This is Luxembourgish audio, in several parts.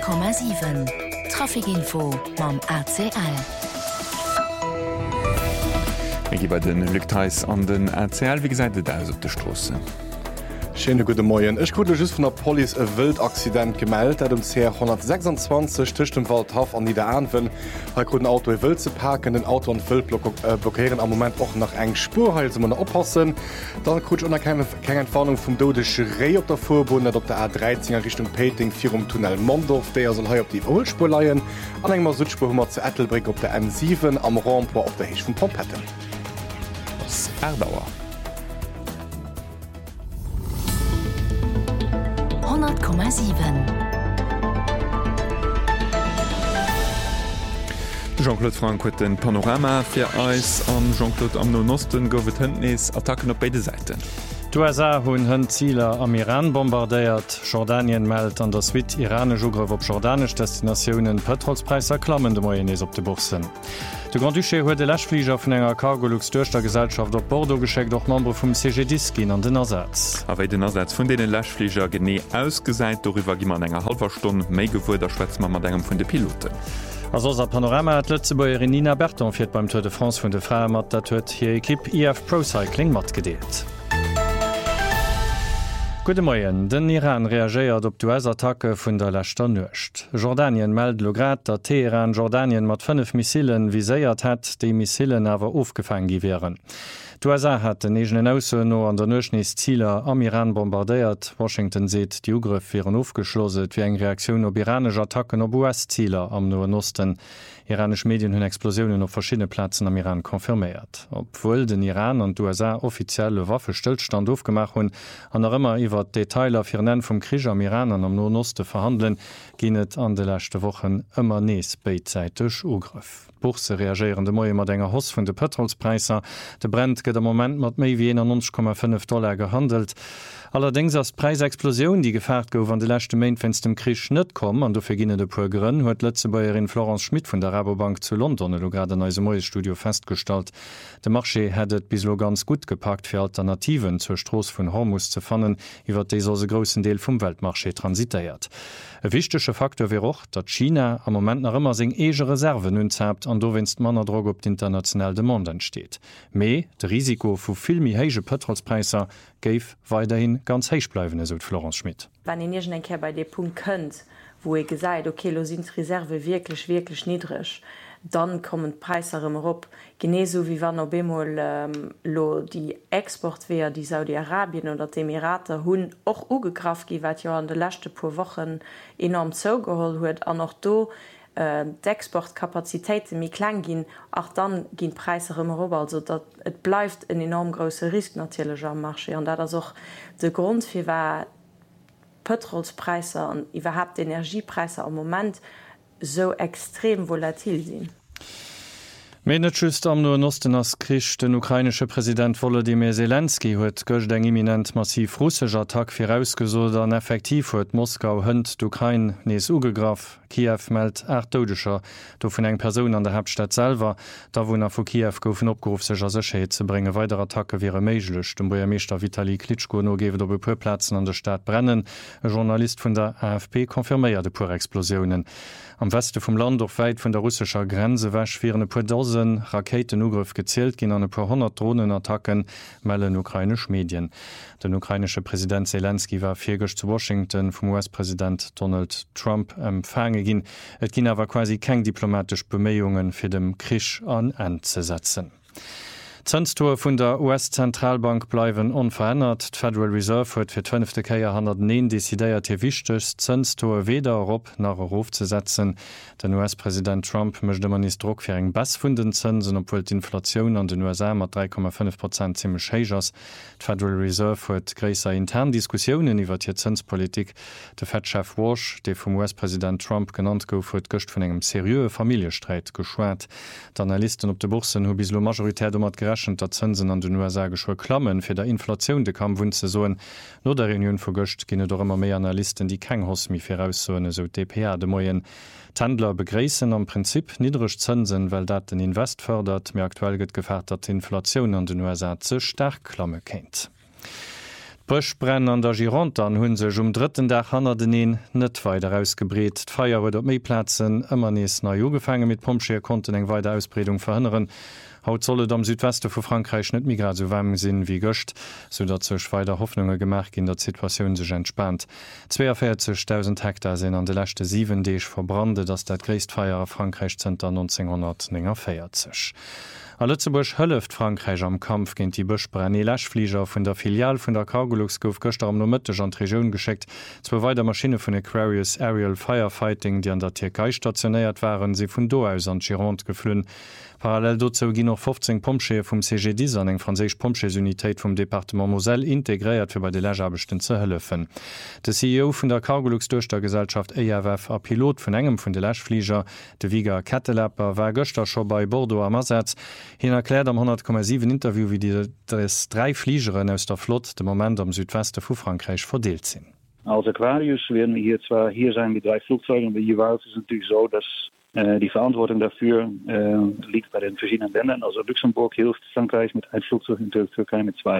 100,7 Trafikinfo mam ACL. Ich bei den Lückteis an den ACL wie gesagt da op der Straße. Schöne gute Morgen. Ich wurde just von der Polizei ein Wildaccident gemeldet, der C 126 durch den Waldhof an Niederanwen. Er konnte ein Auto in Wild zu parken, den Auto und Wild blockieren. Am Moment auch nach eng Spur, also man aufpassen. Dann konnte ich keine Entfernung vom Dodische Reh auf der Vorbahn, auf der A13 Richtung Peting, 4 Tunnel Mondorf. Der soll hier auf die Oldspur leihen. An einer Südspur haben wir zu Ettelbrück auf der M7, am Remport auf der Höhe von Pompetten. Das Erdauer. 100,7 Jean-Claude Frank huet den Panorama fir Eis an Jean-Claude am Nosten gouft Hëndnis Attacken op beide Seiten. USA hunn hën Zieler am Iran bombardéiert, Jordanien meldt an der Wit Irane Jogref op Jordanisch Destinationioen Petrolspreiser klammen de Moienees op de Bursen. De Grand Duché huet de Lächflieger vun enger Cargolux duerch der Gesellschaft op Bordeaux geschékt doch Membre vum CGDiskin an den Ersatz. Aéi den Ersatz vun denen Lächflieger gené ausgesäit, doiwwer gimmer enger halber Stunde méi gewuer der Schwätzmer mat engem vun de Piloten. Als Panorama hat Lützebäuerin Nina Berton fir beim Tour de France vun de Fraer mat dat huet hier Ekipp IF Procycling mat gedeelt. Gute Morgen. Den Iran reagiert op d'US-Attacke vun der Lächter nøcht. Jordanien meldt lograt, dat Teheran Jordanien mat 5 Missilen viséiert hat, déi Missilen awer aufgefangen gi wären. D'USA hat den egenen Ausse no an der Nøchnis Zieler am Iran bombardéiert. Washington seet, die Ugrif wären aufgeschlosset wie eng Reaktion op iranische Attacken op US-Zieler am Noen Osten. Iranisch Medien hunn Explosionen auf verschiedene Plätzen am Iran konfirméiert. Obwohl den Iran an d'USA offizielle Waffestillstand aufgemacht hun, an immer iwwer Detailer fir nen vum Krieg am Iran an am Noen Osten verhandeln, ginnet an de letzte Wochen immer nees beidseitig Ugrif. Buchse reagieren de Moie mat enger Hoss vun de Petrolspreiser. De Brent gët am Moment mat méi wie $91,5 gehandelt. Allerdings as Preisexplosion, die gefährt gouf an de lächte Main wenns dem Krich net kom, an dofir ginne de puer Grinn, huet Lützebäuerin Florence Schmidt vun der Rabobank zu London lo grad an eise Moie Studio feststalt. De Marché hett bislo ganz gut gepackt fir Alternativen zur Stroos vun Hormus ze fannen, iwwer déi se grossen Deel vum Weltmarché transitéiert. E wichtesche Faktor wär och, dat China am Moment nach immer seg ege Reserven unzerbt an do winst Manner Drog op d'international Demand entsteet. Mei, de Risiko vu filmi héige Petrolspreiser géif weiterhin ganz héich bleiwen, esot Florence Schmidt. Wann en negen enker bei de Punkt kënnt, wo ge seit, okay, lo sind Reserve wirklich niedrig, dann kommen Preiser immer op. Geneso wie wann op Bemol lo die Exportwehr, die Saudi-Arabien oder die Emirate hunn och ugekraft gi, wat jo an de lachte pu Wochen enorm zougeholt huet, an noch do d'Exportkapazitéite mi klein ginn, ach dann ginn Preiser immer op, also dat et bleifft en enorm grosse Risk natierlech am Marché. An dat as och de Grund fir war Petrolspreiser an iwwerhaupt Energiepreiser am Moment so extrem volatil sinn. Menetschüst am Noen Osten ass Krich den ukrainesche Präsident Volodymyr Zelensky huet gëcht eng imminent massiv russischer Attack fir ausgesot an effektiv huet Moskau hënnt d'Ukraine nees ugegraf. Kiew meldt 8 Todescher, do vun eng Perun an der Hauptstadt selber, da wo vu Kiew goufen opgerufen sech as Secheet ze bringe. Weitere Attacke wäre méiglech. Dem Bürgermeister Vitali Klitschko no gewet op Puerplatzen an der Stadt brennen. E Journalist vun der AFP konfirméiert de puer Explosionen. Am Weste vum Land doch weit vun der russischer Grenze wäch viren e puer Dosen Raketenugriff gezielt ginn an e puer 100 Drohnenattacken, mellen ukrainisch Medien. Den ukrainische Präsident Zelensky war virgech zu Washington vum US-Präsident Donald Trump empfange ginn. Et ginn awer quasi keng diplomatisch Beméiungen fir dem Krich an ze setzen. Zinstoer vun der US-Zentralbank bleiwen unverändert. D'Federal Reserve huet fir 12. Keier 109 desidéiert hir wichtech Zinstoer weder op nach Rof ze setzen. Den US-Präsident Trump mëchte man is Druck fir eng Bass vun den Zinsen, obwohl d'Inflationun an den USA mat 3,5% ziemlich héigers. D'Federal Reserve huet gréisser intern Diskussionen iwwer hier Zinspolitik. De Fed-Chef Walsh, de vum US-Präsident Trump genannt gouf, huet gëcht vun engem serieue Familiestreit geschwert. D'Analysten op de Bursen hu bislo majoritär mat gerechnet, der Zinsen an den USA geschwo klammen fir der Inflation de kam vun ze soen. No der Reunion vergëcht ginne doch immer méi Analysten, die keng Hosmi fir aussoene so DPA de Moien. D'Händler begréissen am Prinzip niedrigch Zinsen, weil dat den Invest fördert, mir aktuell gëtt gefährdet, dat Inflation an den USA ze stark klamme kennt. Bëschbrenn an der Gironde an hunn sech 3. Dach hanner den net weiter ausgebreet. D'Feier huet op Méiplatzen ëmmer nees na Jogefänge mit Pomscheer konnten eng weiter Ausbreung verhënneren. Haut sollet am Südweste vu Frankreich net mi grad so wärm sinn wie gëcht, sodat sech weiter Hoffnunge gemerk in der Situationun sech entspannt. 42.000 Hektar sinn an de lächte 7 Deeg verbrande, dats dat Gréistfeier a Frankreich Zter 1940. A Lützeburg hëlleft Frankreich am Kampf géint die Bëschbrenn Lächflieger vun der Filial vun der Cargolux gouf gëster am Noëtteg an d'Regioun gescheckt, zwo weider Maschine vun Aquarius Aerial Firefighting, die an der Türkei stationéiert waren, se vun do aus an Gironde geflünn. Parallel dozo ginn noch 15 Pomscheer vum CGD an eng franséich Pomscheesunitéit vum Departement Moselle integréiert fir bei de Lägerbechten ze hëllefen. De CEO vun der Cargolux durch der Gesellschaft EAWF a Pilot vun engem vun de Lächflieger, de Viger Kettelepper, war gëchter scho bei Bordeaux am Ersatz. Hin erklärt am 100,7 Interview, wie die 3 Fliegeren aus der Flot de Moment am Südweste vu Frankreich verdeelt sinn. Als Aquarius werden wir hier sein mit 3 Flugzeugen, aber jeweils ist es natürlich so, dass die Verantwortung dafür liegt bei den verschiedenen Ländern. Also Luxemburg hilft Frankreich mit 1 Flugzeug und Türkei mit 2.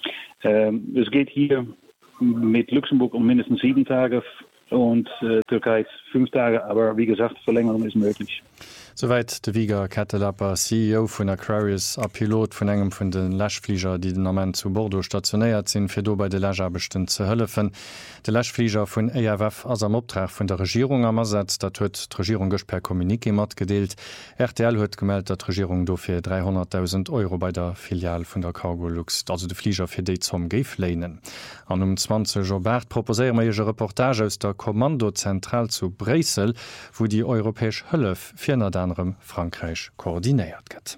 Es geht hier mit Luxemburg um mindestens 7 Tage und Türkei 5 Tage, aber wie gesagt, Verlängerung ist möglich. Soweit de Viger Kettelepper, CEO vun Aquarius a Pilot vun engem vun den Lächflieger, die den Amment zu Bordeaux stationéiert sinn, fir do bei de Lägerbechten ze hëllefen. De Lächflieger vun EAWF ass am Optrag vun der Regierung am Ersatz, dat huet d'Regierung gëch per Kommuniké mat gedeelt. RTL huet gemeldt, dat d'Regierung do fir 300.000 € bei der Filial vun der Cargolux, also de Flieger fir déi zum Geif léinen. An 20 Jobert proposéier maiege Reportage aus der Kommandozentral zu Bresel, wo die europäesch Hëllef firner Frankreich koordiniert gëtt.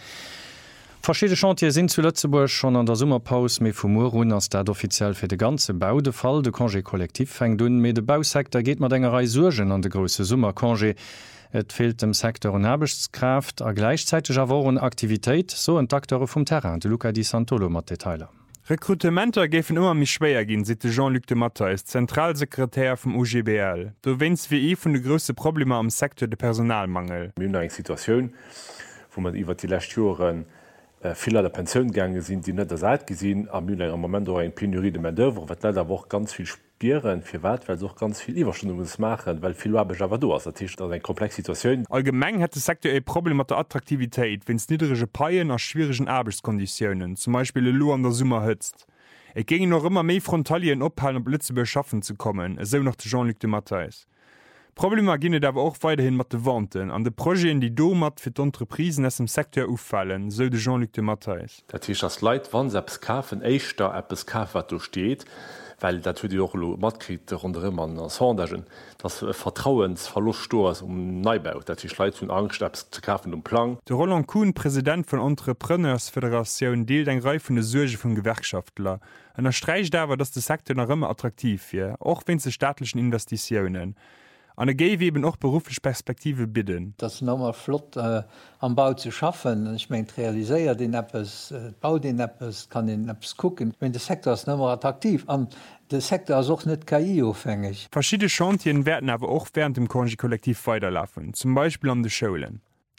Verschiedene Chantier sind zu Lützeburg schon an der Sommerpaus méi vum Murun ass dat offiziell fir de ganze Bau de Fall de Congé kollektiv fängt un méi de Bausektor geht mat engerei Surgen an de grosse Summerkongé. Et fehlt dem Sektor un Erbechtskraft a gleichzeitig aworen Aktivitéit so en Aktore vum Terrain de Luca Di Santolo mat Detailer. Rekrutementer géfen immer mich schwéier ginn, site Jean-Luc de Matter ist Zentralsekretär vum UGBL. Du wennst wie vun de grösse Probleme am Sektor de Personalmangel. Mün eng Situationun, wo man iwwer die Lächtüren vieler der Pensionsgänge sind, die net der Seit gesinn am Mün am Moment eng Penurie de Main-d'œuvre, wat leider woch ganz viel spieren fir wat, weil soch ganz viel Iwerstunden machen, weil viel Java do Tisch eng komplex Situation. Allgemeng hat Sektor e Problem mat der Attraktivitéit, wenns niedrige Paien a schwierigen Arbeitskonditionen, zum Beispiel Lo an der Summer hëtzt. Et ging noch immer méi Frontalien ophalen und Blitze beschaffen zu kommen, so noch de Jean-Luc de Matthias. Probleme ginne dawer auch weiterhin mat de Wanten, an de Projekten, die do mat fir d'Entreprisen ass dem Sektor auffallen, so de Jean-Luc de Matthias. Dat as Leiit wann selbst kafen Eichter App es kaf wat du steht, weil dat hue auch matkrit run an Sondagen, das Vertrauensverlust sto Neubau, dat die Schleit hun Angststeps zu kaufen Plan. De Roland Kuhn, Präsident von Entrepreneursföderation, deelt eng reifende Surge von Gewerkschaftler. En streicht dawer, dass de Sektor nach immer attraktiv fir, auch wenn ze staatlichen Investitionen. An der Gave eben auch berufliche Perspektive bidden. Das nochmal flott am Bau zu schaffen. Ich meine, realisiere den Apps, bau den Apps, kann den Apps gucken. Wenn der Sektor ist nochmal attraktiv an, der Sektor ist auch nicht KI-aufhängig. Verschiedene Chantien werden aber auch während dem Congé-Kollektiv weiterlaufen, zum Beispiel an den Schulen.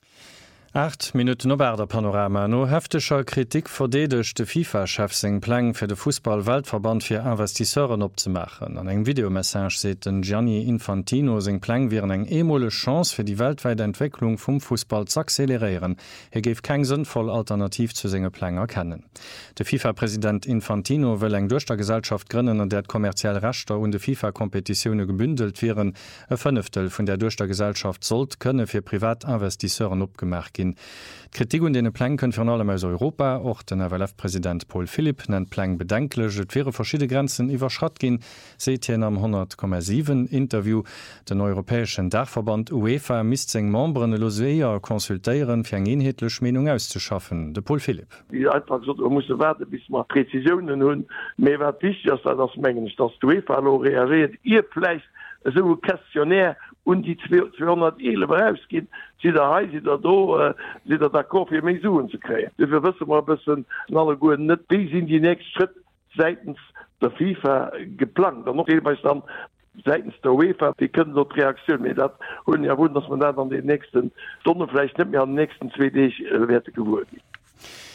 8 Minuten ober der Panorama no heftecher Kritik verdedigt de FIFA-Chef seg Pläng fir de Fußball-Weltverband fir Investisseuren opzemachen. An eng Videomessage se den Gianni Infantino seg Pläng wären eng emole Chance fir die weltweite Entwicklung vum Fußball zu accelerieren. Geef keng sinnvoll Alternativ zu senge Pläng erkennen. De FIFA-Präsident Infantino will eng durch der Gesellschaft gründen an der kommerziell Rechter und de FIFA-Kompetitionune gebündelt wären. E 5 vun der durch der Gesellschaft sollt könne fir Privatinvestisseuren opgemerkt gin. Kritik und den Pläng können von allem aus Europa, auch den WWF-Präsident Paul Philipp nennt Pläng bedenklich, et wäre verschiedene Grenzen überschrott gehen, seht ihr am 100,7 Interview. Den Europäischen Dachverband UEFA misst seg Membren loséier konsultieren fir eng enhetlech Menung auszuschaffen. De Paul Philipp. Die einfach so, muss warten, bis man Präzisionen hun mé wat wichtig das Mengen, dass die UEFA reagiert, ihr vielleicht so questionnaire und die 211 rausgehen, sie da d'accord für Mesuren zu kriegen. Wir wissen mal ein bisschen, alle guten nicht, wie sind die nächsten Schritte seitens der FIFA geplant. Dann noch jeweils dann seitens der UEFA, die können dort Reaktionen mit das und ja wundern, dass man dann an den nächsten Stunden vielleicht nicht mehr an den nächsten 2 Werte geworden ist.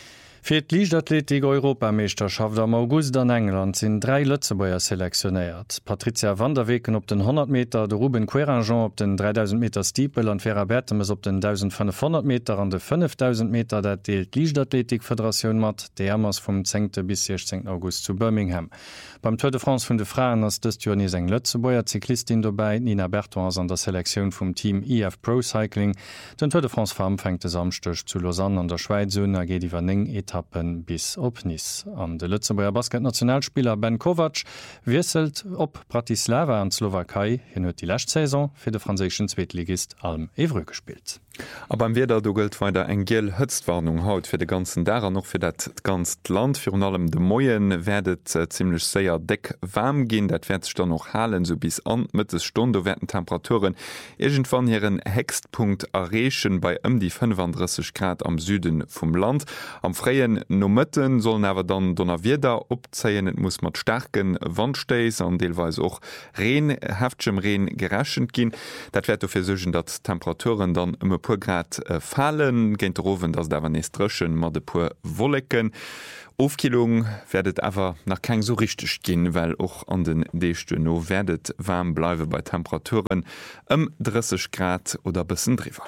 Fir d' Liichtathletik Europameisterschaft am August an England sinn 3 Lëtzebäier selektionéiert. Patricia van der Weken op den 100 Meter, de Ruben Querangeon op den 3000 Meter Stiepel an Vera Bertemes op den 1500 Meter an de 5000 Meter, dat deelt Liichtathletikföderatiun mat, de Ämmers vum 10. bis 16. August zu Birmingham. Beim Tour de France vun de Fraen ass dës Jo nie eng Lëtzebäier Zyklistin dobäi, Nina Bertons an der Selektion vum Team EF Pro Cycling. Den Tour de France Farm fängt de samstöch zu Lausanne an der Schweiz er geht iwwer 9 Etappen bis op Nice. An de Lützeburger Basketnationalspieler Ben Kovac wieselt op Bratislava an Slowakei hin huet die Lächtsaison fir de franzéschen Zweetligist Alm Evreux gespielt. Aber am Weder du gëlt weiter eng gel Hëtzwarnung haut fir de ganzen Darer noch fir dat ganz Land fir allem de Moien werdet ziemlich séier deck warm gin, dat werd dann noch halen so bis an mittes Stunde werden Temperaturen egent van hireieren Hextpunkt errechen bei die 35 Grad am Süden vum Land. Am freien Nomëtten sollen awer dann donner wieder opzeien, et muss mat starken Wandsteis an deelweis och Reen heftgem Reen geraschend gin. Dat werd fir sechen, dat Temperaturen dann pu Grad fallen, géint rowen dats dawer nestrschen mat de puer Wollecken. Aufkilung werdet awer nach keng so richtig gin, well och an den Dechte no werdet warm bleiwe bei Temperaturen 30 Grad oder bisssen drwer.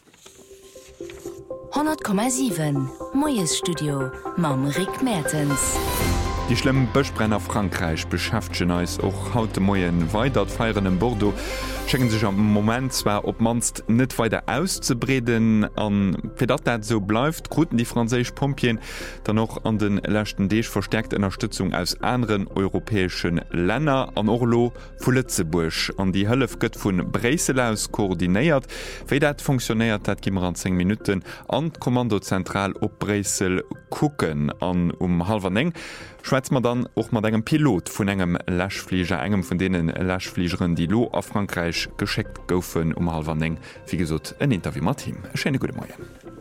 100,7 Moes Studio Mam Rick Mertens. Die schlimmen Bëchbrenner Frankreich beschäftschen eis och haute Moien weiter feieren in Bordeaux schenken sich am Moment zwar op manst net weiter auszubreden an fir dat so bleibt gruten die franzisch Pompien dann noch an den lächten Deeg verstärkt Unterstützung aus anderen europäischen Länder an Orlo vu Lützeburg an die Hëllef gëtt vun Bresel aus koordiniert wie dat funktioniert dat gimmer an 10 Minuten an Kommandozentral op Bresel kucken an 9:30 Schweiz man dann och mat engem Pilot vun engem Lächflieger engem von denen Lächfliegeren die Lo a Frankreich gescheckt goufen 9:30 wie gesot en Interview mat Team. Schöne gute Morgen.